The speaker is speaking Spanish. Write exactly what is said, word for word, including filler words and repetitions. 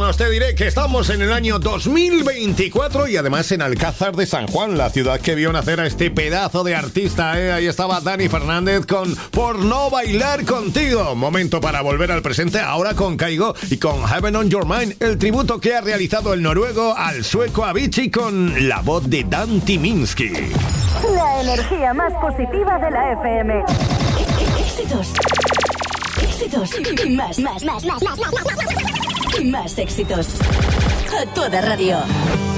próximos te diré que estamos en el año dos mil veinticuatro y además en Alcázar de San Juan, la ciudad que vio nacer a este pedazo de artista, ¿eh? Ahí estaba Dani Fernández con Por no bailar contigo. Momento para volver al presente ahora con Kygo y con Heaven on Your Mind, el tributo que ha realizado el noruego al sueco Avicii con la voz de Dan Tyminski. La energía más positiva de la F M. Éxitos. Éxitos. Y más, más, más, más, más, más, más, más. Y más éxitos. A toda radio.